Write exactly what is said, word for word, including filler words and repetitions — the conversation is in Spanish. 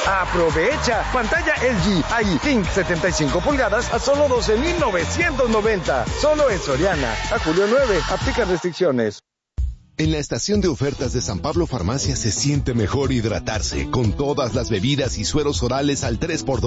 ¡Aprovecha! Pantalla L G I King setenta y cinco pulgadas a solo doce mil novecientos noventa. Solo en Soriana. A julio nueve. Aplica restricciones. En la estación de ofertas de San Pablo Farmacia se siente mejor hidratarse con todas las bebidas y sueros orales al tres por dos.